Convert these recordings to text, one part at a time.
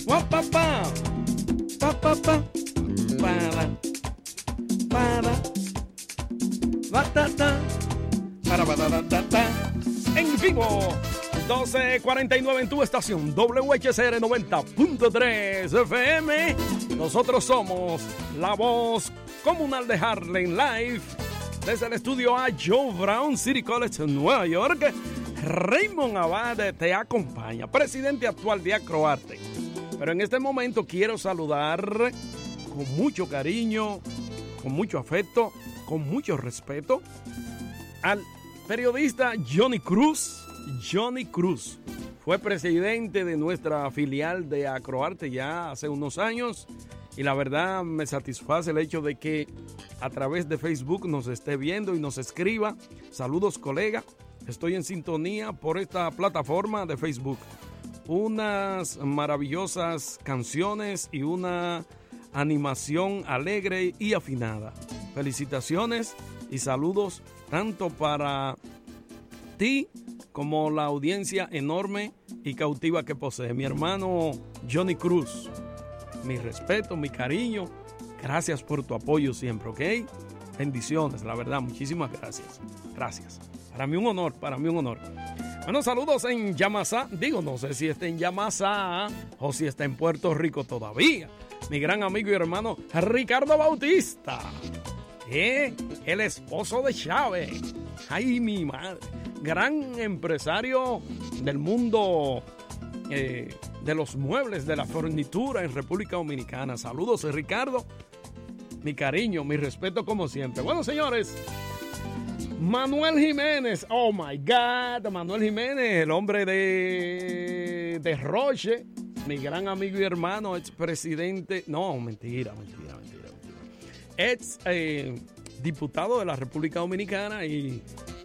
Guapapá. Pa, pa, pa. Para. Para. Batata. Para, batata. En vivo. 12:49 en tu estación WHCR 90.3 FM. Nosotros somos la voz comunal de Harlem Live. Desde el estudio A. Joe Brown, City College, Nueva York. Raymond Abad te acompaña, presidente actual de Acroarte. Pero en este momento quiero saludar con mucho cariño, con mucho afecto, con mucho respeto al periodista Johnny Cruz. Johnny Cruz fue presidente de nuestra filial de Acroarte ya hace unos años y la verdad me satisface el hecho de que a través de Facebook nos esté viendo y nos escriba. Saludos, colega. Estoy en sintonía por esta plataforma de Facebook. Unas maravillosas canciones y una animación alegre y afinada. Felicitaciones y saludos tanto para ti como la audiencia enorme y cautiva que posee mi hermano Johnny Cruz. Mi respeto, mi cariño, gracias por tu apoyo siempre, ¿ok? Bendiciones, la verdad, muchísimas gracias. Gracias. Para mí un honor, Bueno, saludos en Yamasá. Digo, no sé si está en Yamasá o si está en Puerto Rico todavía. Mi gran amigo y hermano Ricardo Bautista. El esposo de Chávez. Ay, mi madre. Gran empresario del mundo de los muebles, de la fornitura en República Dominicana. Saludos, Ricardo. Mi cariño, mi respeto como siempre. Bueno, señores, Manuel Jiménez. Oh, my God. Manuel Jiménez, el hombre de Roche. Mi gran amigo y hermano, expresidente. No, mentira. Ex diputado de la República Dominicana y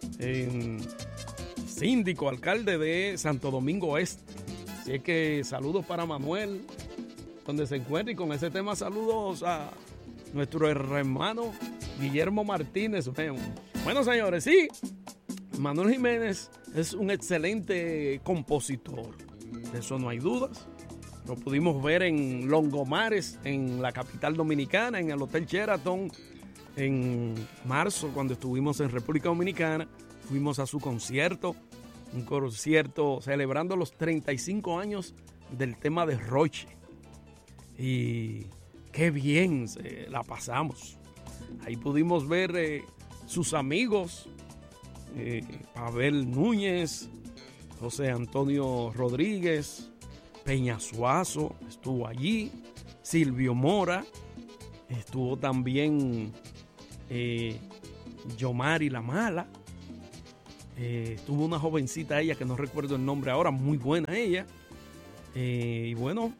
síndico, alcalde de Santo Domingo Este. Así es que saludos para Manuel, donde se encuentre. Y con ese tema saludos a nuestro hermano Guillermo Martínez. Bueno, señores, sí, Manuel Jiménez es un excelente compositor. De eso no hay dudas. Lo pudimos ver en Longomares, en la capital dominicana, en el Hotel Sheraton, en marzo, cuando estuvimos en República Dominicana. Fuimos a su concierto, un concierto celebrando los 35 años del tema de Roche. Y qué bien la pasamos. Ahí pudimos ver sus amigos, Pavel Núñez, José Antonio Rodríguez, Peña Suazo estuvo allí, Silvio Mora, estuvo también Yomari La Mala, estuvo una jovencita ella que no recuerdo el nombre ahora, muy buena ella, y bueno,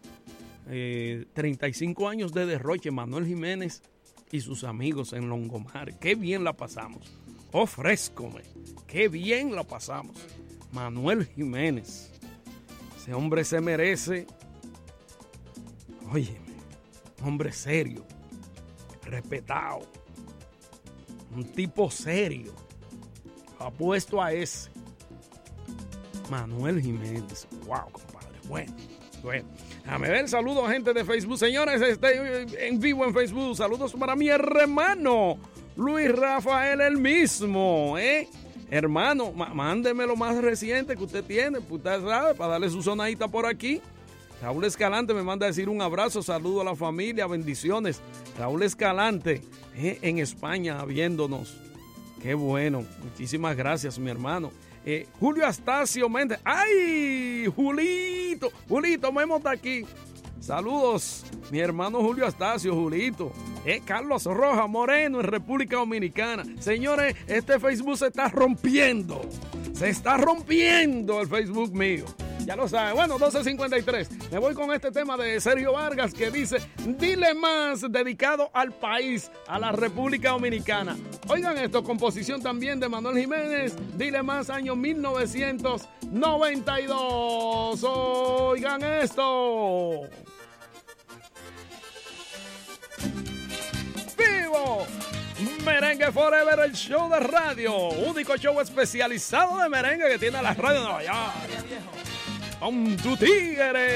35 años de derroche, Manuel Jiménez y sus amigos en Longomar. Qué bien la pasamos. Ofrézcome, qué bien la pasamos. Manuel Jiménez, ese hombre se merece, óyeme, hombre serio, respetado, un tipo serio, apuesto a ese. Manuel Jiménez, wow, compadre, bueno. Déjame ver, saludos a gente de Facebook. Señores, estoy en vivo en Facebook. Saludos para mi hermano Luis Rafael, el mismo, hermano, mándeme lo más reciente que usted tiene, usted sabe, para darle su sonadita por aquí. Raúl Escalante me manda a decir un abrazo, saludo a la familia, bendiciones. Raúl Escalante, en España, viéndonos. Qué bueno, muchísimas gracias, mi hermano. Julio Astacio Méndez. ¡Ay! Julito, me está aquí. Saludos, mi hermano Julio Astacio, Julito. Carlos Rojas Moreno en República Dominicana. Señores, este Facebook se está rompiendo. Se está rompiendo el Facebook mío. Ya lo saben. Bueno, 12:53. Me voy con este tema de Sergio Vargas que dice: dile más, dedicado al país, a la República Dominicana. Oigan esto, composición también de Manuel Jiménez. Dile más, año 1992. Oigan esto. ¡Vivo! Merengue Forever, el show de radio. Único show especializado de merengue que tiene la radio de Nueva York. Con tu tigre.